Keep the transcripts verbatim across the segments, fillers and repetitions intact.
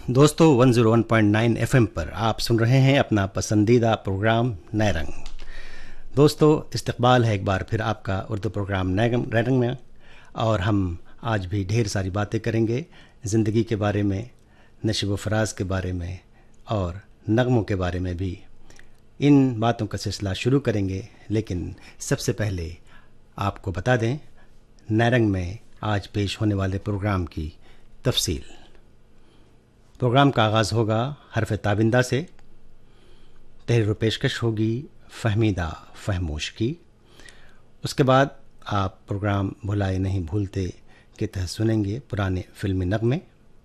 दोस्तों one zero one point nine F M पर आप सुन रहे हैं अपना पसंदीदा प्रोग्राम नए रंग। दोस्तों इस्तकबाल है एक बार फिर आपका उर्दू प्रोग्राम नए रंग में, और हम आज भी ढेर सारी बातें करेंगे ज़िंदगी के बारे में, नशब व फराज के बारे में और नगमों के बारे में भी। इन बातों का सिलसिला शुरू करेंगे, लेकिन सबसे पहले आपको बता दें नए रंग में आज पेश होने वाले प्रोग्राम की तफसील। प्रोग्राम का आगाज़ होगा हरफ ताबिंदा से, तहरीर पेशकश होगी फहमीदा फहमोश की। उसके बाद आप प्रोग्राम भुलाए नहीं भूलते के तहत सुनेंगे पुराने फिल्मी नगमे,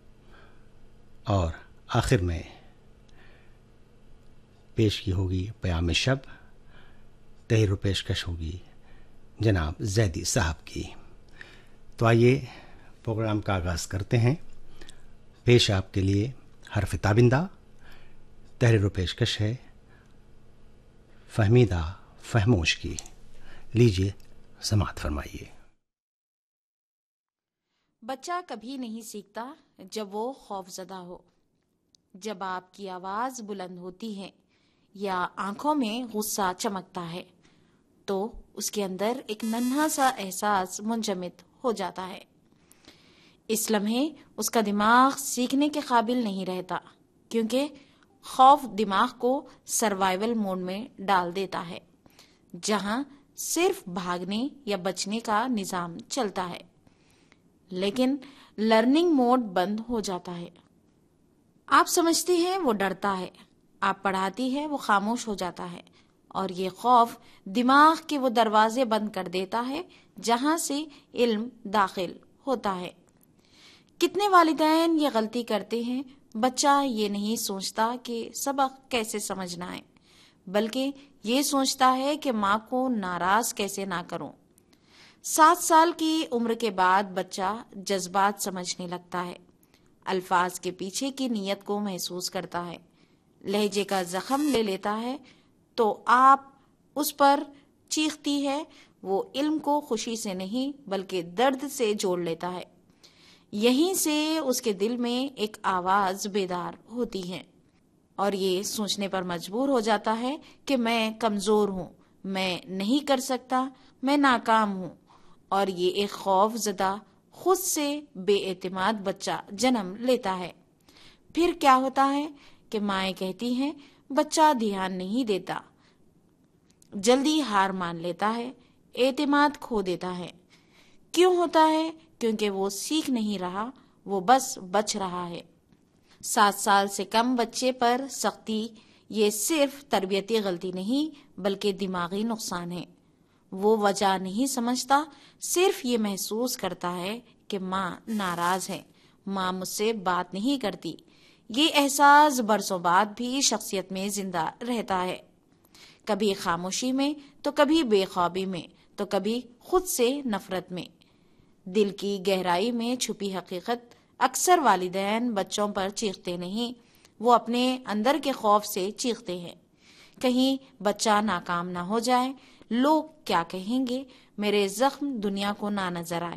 और आखिर में पेश की होगी प्याम शब, तहरीर पेशकश होगी जनाब जैदी साहब की। तो आइए प्रोग्राम का आगाज़ करते हैं। पेश आपके लिए हरफ ताबिंदा, तहरीर पेशकश है फहमीदा फहमोश की। लीजिए समाअत फरमाइए। बच्चा कभी नहीं सीखता जब वो खौफजदा हो। जब आपकी आवाज बुलंद होती है या आंखों में गुस्सा चमकता है तो उसके अंदर एक नन्हा सा एहसास मुंजमद हो जाता है। इस लम्हे उसका दिमाग सीखने के काबिल नहीं रहता, क्योंकि खौफ दिमाग को सर्वाइवल मोड में डाल देता है, जहां सिर्फ भागने या बचने का निजाम चलता है, लेकिन लर्निंग मोड बंद हो जाता है। आप समझती हैं वो डरता है, आप पढ़ाती है वो खामोश हो जाता है, और ये खौफ दिमाग के वो दरवाजे बंद कर देता है जहां से इल्म दाखिल होता है। कितने वालिदैन ये गलती करते हैं, बच्चा ये नहीं सोचता कि सबक कैसे समझना है, बल्कि ये सोचता है कि माँ को नाराज कैसे ना करूं। सात साल की उम्र के बाद बच्चा जज्बात समझने लगता है, अल्फाज के पीछे की नीयत को महसूस करता है, लहजे का जख्म ले लेता है तो आप उस पर चीखती है, वो इल्म को खुशी से नहीं बल्कि दर्द से जोड़ लेता है। यहीं से उसके दिल में एक आवाज बेदार होती है और ये सोचने पर मजबूर हो जाता है कि मैं कमजोर हूँ, मैं नहीं कर सकता, मैं नाकाम हूँ, और ये एक खौफ ज़दा खुद से बेएतिमाद बच्चा जन्म लेता है। फिर क्या होता है कि माएँ कहती हैं बच्चा ध्यान नहीं देता, जल्दी हार मान लेता है, एतिमाद खो देता है। क्यों होता है? क्योंकि वो सीख नहीं रहा, वो बस बच रहा है। सात साल से कम बच्चे पर सख्ती ये सिर्फ तरबियती गलती नहीं बल्कि दिमागी नुकसान है। वो वजह नहीं समझता, सिर्फ ये महसूस करता है कि माँ नाराज है, माँ मुझसे बात नहीं करती। ये एहसास बरसों बाद भी शख्सियत में जिंदा रहता है, कभी खामोशी में तो कभी बेख्वाबी में तो कभी खुद से नफरत में। दिल की गहराई में छुपी हकीकत अक्सर वालिदैन बच्चों पर चीखते नहीं, वो अपने अंदर के खौफ से चीखते हैं। कहीं बच्चा नाकाम ना हो जाए, लोग क्या कहेंगे, मेरे जख्म दुनिया को ना नजर आए।